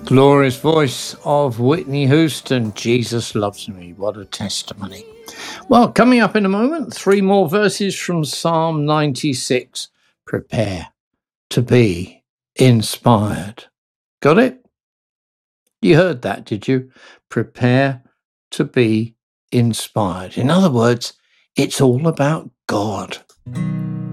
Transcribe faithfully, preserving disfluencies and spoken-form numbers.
Glorious voice of Whitney Houston, Jesus Loves Me. What a testimony. Well, coming up in a moment, three more verses from Psalm ninety-six. Prepare to be inspired. Got it? You heard that, did you? Prepare to be inspired. In other words, it's all about God.